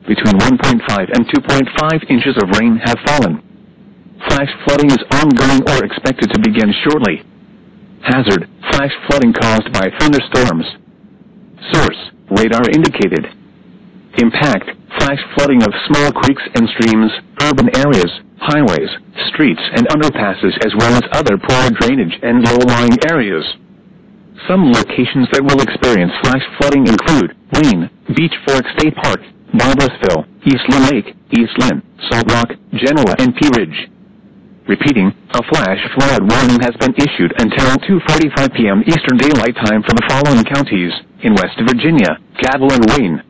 between 1.5 and 2.5 inches of rain have fallen. Flash flooding is ongoing or expected to begin shortly. Hazard: flash flooding caused by thunderstorms. Source: radar indicated. Impact: flash flooding of small creeks and streams, urban areas, highways, streets and underpasses, as well as other poor drainage and low-lying areas. Some locations that will experience flash flooding include Wayne, Beach Fork State Park, Barboursville, East Lynn Lake, East Lynn, Salt Rock, Genoa and Pea Ridge. Repeating, a flash flood warning has been issued until 2:45 p.m. Eastern Daylight Time for the following counties in West Virginia: Cabell and Wayne.